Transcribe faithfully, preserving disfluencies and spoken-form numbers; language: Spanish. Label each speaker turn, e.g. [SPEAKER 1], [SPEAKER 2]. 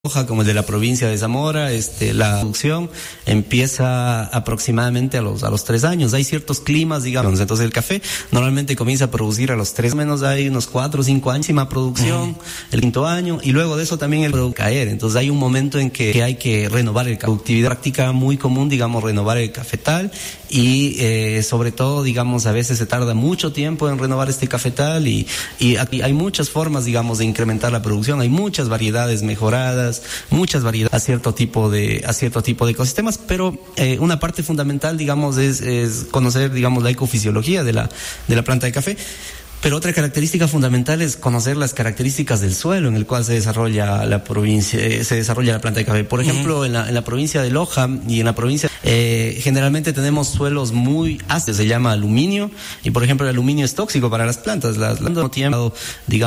[SPEAKER 1] Loja, como el de la provincia de Zamora, este, la producción empieza aproximadamente a los, a los tres años. Hay ciertos climas, digamos, entonces el café normalmente comienza a producir a los tres, menos hay unos cuatro o cinco años, máxima producción, uh-huh. el quinto año, y luego de eso también el producto caer. Entonces hay un momento en que, que hay que renovar el productividad, práctica muy común, digamos, renovar el cafetal, y eh, sobre todo, digamos, a veces se tarda mucho tiempo en renovar este cafetal, y, y aquí hay muchas formas, digamos, de incrementar la producción, hay muchas variedades mejoradas, muchas variedades a cierto tipo de a cierto tipo de ecosistemas, pero eh, una parte fundamental, digamos, es, es conocer, digamos, la ecofisiología de la de la planta de café. Pero otra característica fundamental es conocer las características del suelo en el cual se desarrolla la provincia, eh, se desarrolla la planta de café. Por ejemplo, uh-huh. en la en la provincia de Loja y en la provincia eh, generalmente tenemos suelos muy ácidos, se llama aluminio, y por ejemplo el aluminio es tóxico para las plantas. Las plantas no tienen, digamos,